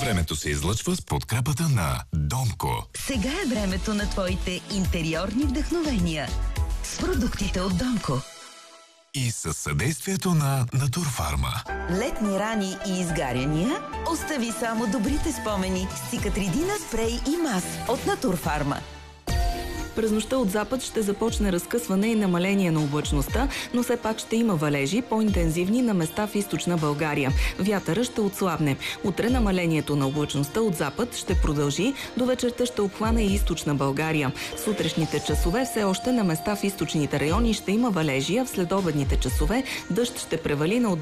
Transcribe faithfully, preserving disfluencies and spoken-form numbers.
Времето се излъчва с подкрепата на Домко. Сега е времето на твоите интериорни вдъхновения с продуктите от Домко. И със съдействието на Натурфарма. Летни рани и изгаряния? Остави само добрите спомени с Цикатридина спрей и мас от Натурфарма. През нощта от запад ще започне разкъсване и намаление на облачността, но все пак ще има валежи, по-интензивни на места в източна България. Вятъра ще отслабне. Утре намалението на облачността от запад ще продължи, до вечерта ще обхване и източна България. В сутрешните часове все още на места в източните райони ще има валежи, а в следобедните часове дъжд ще превали на